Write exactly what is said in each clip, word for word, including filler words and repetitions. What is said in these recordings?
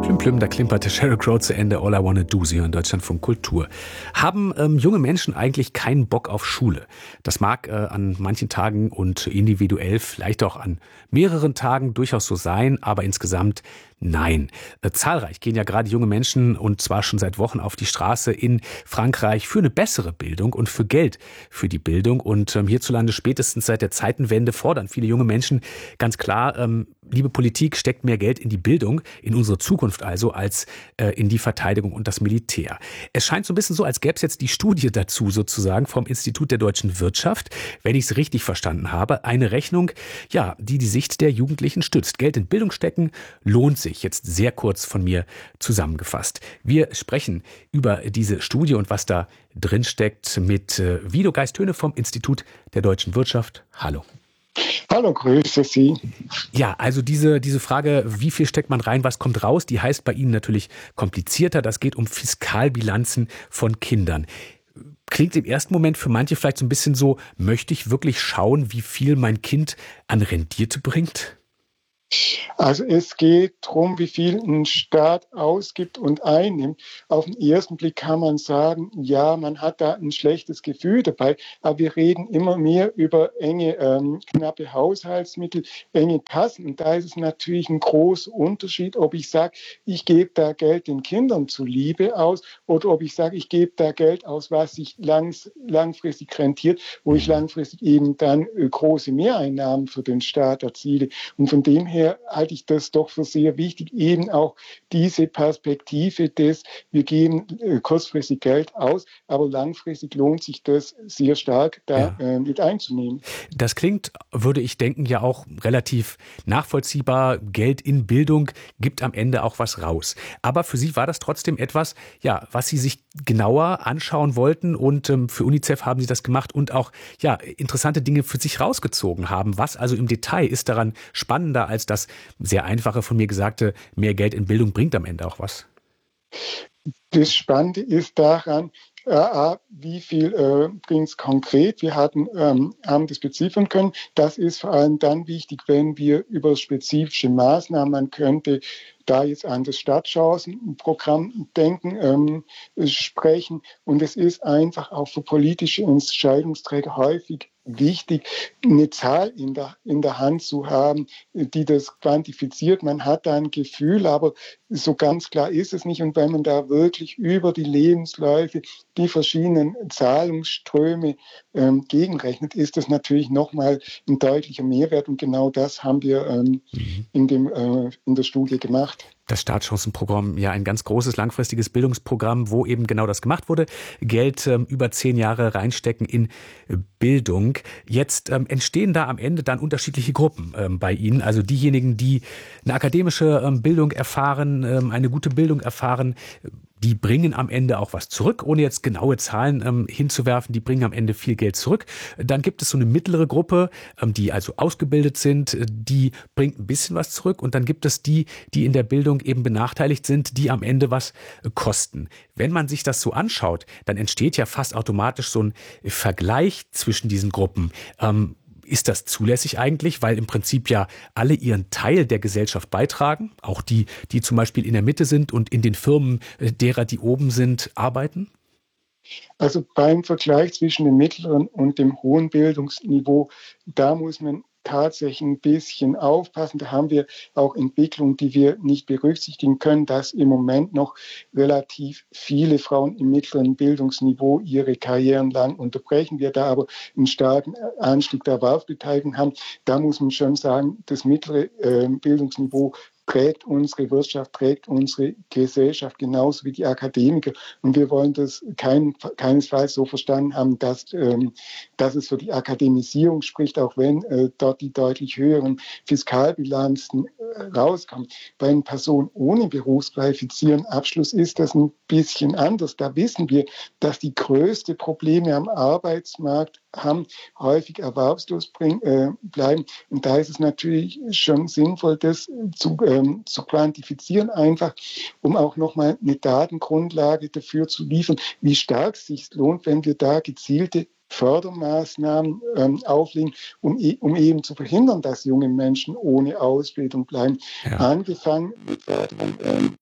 Plüm Plüm, da klimperte Sheryl Crow zu Ende. All I Wanna Do, Sie hören Deutschlandfunk Kultur. Haben ähm, junge Menschen eigentlich keinen Bock auf Schule? Das mag äh, an manchen Tagen und individuell vielleicht auch an mehreren Tagen durchaus so sein, aber insgesamt nein. Äh, zahlreich gehen ja gerade junge Menschen, und zwar schon seit Wochen, auf die Straße in Frankreich für eine bessere Bildung und für Geld für die Bildung. Und ähm, hierzulande spätestens seit der Zeitenwende fordern viele junge Menschen ganz klar, ähm, liebe Politik, steckt mehr Geld in die Bildung, in unsere Zukunft also, als äh, in die Verteidigung und das Militär. Es scheint so ein bisschen so, als gäbe es jetzt die Studie dazu sozusagen vom Institut der deutschen Wirtschaft, wenn ich es richtig verstanden habe. Eine Rechnung, ja, die die Sicht der Jugendlichen stützt. Geld in Bildung stecken lohnt sich. Jetzt sehr kurz von mir zusammengefasst. Wir sprechen über diese Studie und was da drin steckt mit äh, Wido Geist-Höhne vom Institut der deutschen Wirtschaft. Hallo. Hallo, grüße Sie. Ja, also diese, diese Frage, wie viel steckt man rein, was kommt raus, die heißt bei Ihnen natürlich komplizierter. Das geht um Fiskalbilanzen von Kindern. Klingt im ersten Moment für manche vielleicht so ein bisschen so, möchte ich wirklich schauen, wie viel mein Kind an Rendite bringt? Also es geht darum, wie viel ein Staat ausgibt und einnimmt. Auf den ersten Blick kann man sagen, ja, man hat da ein schlechtes Gefühl dabei, aber wir reden immer mehr über enge, ähm, knappe Haushaltsmittel, enge Kassen. Und da ist es natürlich ein großer Unterschied, ob ich sage, ich gebe da Geld den Kindern zuliebe aus oder ob ich sage, ich gebe da Geld aus, was sich langs, langfristig rentiert, wo ich langfristig eben dann äh, große Mehreinnahmen für den Staat erziele. Und von dem her halte ich das doch für sehr wichtig, eben auch diese Perspektive des, wir geben äh, kurzfristig Geld aus, aber langfristig lohnt sich das sehr stark, da ja. äh, mit einzunehmen. Das klingt, würde ich denken, ja auch relativ nachvollziehbar. Geld in Bildung gibt am Ende auch was raus. Aber für Sie war das trotzdem etwas, ja, was Sie sich genauer anschauen wollten, und ähm, für UNICEF haben Sie das gemacht und auch ja interessante Dinge für sich rausgezogen haben. Was also im Detail ist daran spannender als das sehr einfache von mir gesagte, mehr Geld in Bildung bringt am Ende auch was? Das Spannende ist daran, äh, wie viel äh, bringt es konkret. Wir hatten, ähm, haben das beziffern können. Das ist vor allem dann wichtig, wenn wir über spezifische Maßnahmen, man könnte da jetzt an das Stadtchancenprogramm denken, ähm, sprechen. Und es ist einfach auch für politische Entscheidungsträger häufig wichtig, eine Zahl in der, in der Hand zu haben, die das quantifiziert. Man hat da ein Gefühl, aber so ganz klar ist es nicht. Und wenn man da wirklich über die Lebensläufe, die verschiedenen Zahlungsströme ähm, gegenrechnet, ist das natürlich nochmal ein deutlicher Mehrwert. Und genau das haben wir ähm, mhm. in, dem, äh, in der Studie gemacht. Das Startchancenprogramm, ja, ein ganz großes, langfristiges Bildungsprogramm, wo eben genau das gemacht wurde. Geld ähm, über zehn Jahre reinstecken in Bildung. Jetzt ähm, entstehen da am Ende dann unterschiedliche Gruppen ähm, bei Ihnen. Also diejenigen, die eine akademische ähm, Bildung erfahren, ähm, eine gute Bildung erfahren, die bringen am Ende auch was zurück, ohne jetzt genaue Zahlen ähm, hinzuwerfen. Die bringen am Ende viel Geld zurück. Dann gibt es so eine mittlere Gruppe, ähm, die also ausgebildet sind, die bringt ein bisschen was zurück. Und dann gibt es die, die in der Bildung eben benachteiligt sind, die am Ende was äh, kosten. Wenn man sich das so anschaut, dann entsteht ja fast automatisch so ein Vergleich zwischen diesen Gruppen. Ähm, Ist das zulässig eigentlich, weil im Prinzip ja alle ihren Teil der Gesellschaft beitragen, auch die, die zum Beispiel in der Mitte sind und in den Firmen derer, die oben sind, arbeiten? Also beim Vergleich zwischen dem mittleren und dem hohen Bildungsniveau, da muss man tatsächlich ein bisschen aufpassen. Da haben wir auch Entwicklungen, die wir nicht berücksichtigen können, dass im Moment noch relativ viele Frauen im mittleren Bildungsniveau ihre Karrieren lang unterbrechen. Wir da aber einen starken Anstieg der Erwerbsbeteiligung haben. Da muss man schon sagen, das mittlere äh, Bildungsniveau trägt unsere Wirtschaft, trägt unsere Gesellschaft genauso wie die Akademiker. Und wir wollen das kein, keinesfalls so verstanden haben, dass, ähm, dass es für die Akademisierung spricht, auch wenn äh, dort die deutlich höheren Fiskalbilanzen äh, rauskommen. Bei einer Person ohne berufsqualifizierenden Abschluss ist das ein bisschen anders. Da wissen wir, dass die größten Probleme am Arbeitsmarkt haben, häufig erwerbslos bring, äh, bleiben. Und da ist es natürlich schon sinnvoll, das zu, ähm, zu quantifizieren, einfach, um auch nochmal eine Datengrundlage dafür zu liefern, wie stark es sich lohnt, wenn wir da gezielte Fördermaßnahmen ähm, auflegen, um, um eben zu verhindern, dass junge Menschen ohne Ausbildung bleiben. Ja. Angefangen mit Förderung ähm,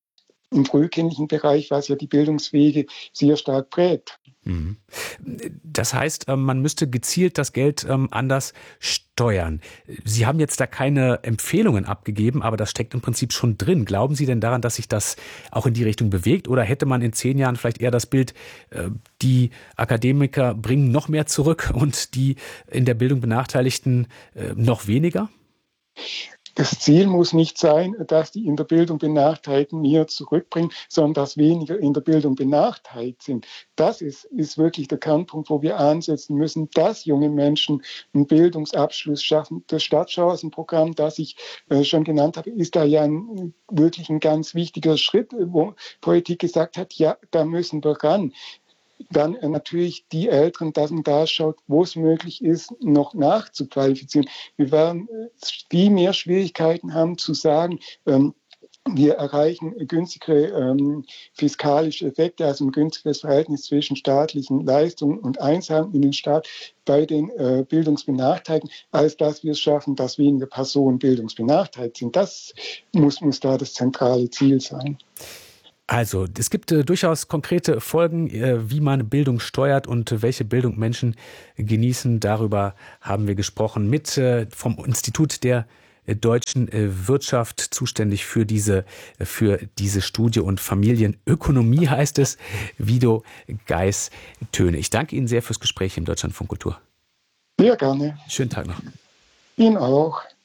im frühkindlichen Bereich, was ja die Bildungswege sehr stark prägt. Das heißt, man müsste gezielt das Geld anders steuern. Sie haben jetzt da keine Empfehlungen abgegeben, aber das steckt im Prinzip schon drin. Glauben Sie denn daran, dass sich das auch in die Richtung bewegt? Oder hätte man in zehn Jahren vielleicht eher das Bild, die Akademiker bringen noch mehr zurück und die in der Bildung Benachteiligten noch weniger? Das Ziel muss nicht sein, dass die in der Bildung Benachteiligten mehr zurückbringen, sondern dass weniger in der Bildung benachteiligt sind. Das ist, ist wirklich der Kernpunkt, wo wir ansetzen müssen, dass junge Menschen einen Bildungsabschluss schaffen. Das Stadtchancenprogramm, das ich äh, schon genannt habe, ist da ja ein, wirklich ein ganz wichtiger Schritt, wo Politik gesagt hat, ja, da müssen wir ran. Dann äh, natürlich die Älteren, dass man da schaut, wo es möglich ist, noch nachzuqualifizieren. Wir werden äh, viel mehr Schwierigkeiten haben zu sagen, ähm, wir erreichen günstigere ähm, fiskalische Effekte, also ein günstiges Verhältnis zwischen staatlichen Leistungen und Einzahlungen in den Staat bei den äh, Bildungsbenachteiligten, als dass wir es schaffen, dass weniger Personen bildungsbenachteiligt sind. Das muss, muss da das zentrale Ziel sein. Also, es gibt äh, durchaus konkrete Folgen, äh, wie man Bildung steuert und äh, welche Bildung Menschen genießen. Darüber haben wir gesprochen mit äh, vom Institut der äh, deutschen äh, Wirtschaft, zuständig für diese, äh, für diese Studie und Familienökonomie heißt es, Wido Geis-Töne. Ich danke Ihnen sehr fürs Gespräch im Deutschlandfunk Kultur. Sehr gerne. Schönen Tag noch. Ihnen auch.